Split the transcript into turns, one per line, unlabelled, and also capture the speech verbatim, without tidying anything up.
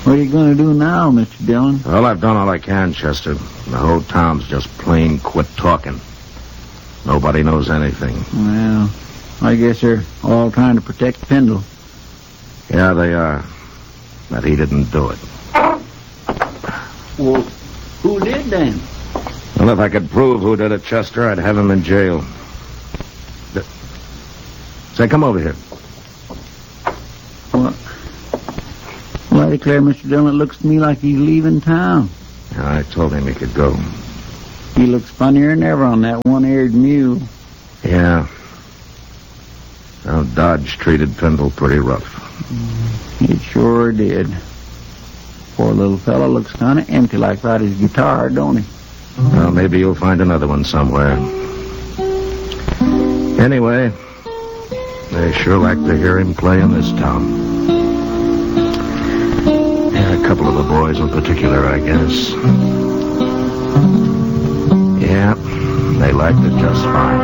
What are you going to do now, Mister Dillon?
Well, I've done all I can, Chester. The whole town's just plain quit talking. Nobody knows anything.
Well, I guess they're all trying to protect Pendle.
Yeah, they are. But he didn't do it.
Well, who did then?
Well, if I could prove who did it, Chester, I'd have him in jail. Say, come over here.
What? Well, I declare, Mister Dillon, it looks to me like he's leaving town.
I told him he could go.
He looks funnier than ever on that one-eared mule.
Yeah. Well, Dodge treated Pendle pretty rough.
He sure did. Poor little fellow looks kind of empty like that his guitar, don't he?
Well, maybe you'll find another one somewhere. Anyway, they sure like to hear him play in this town. Yeah, a couple of the boys in particular, I guess. Yeah, they liked it just fine.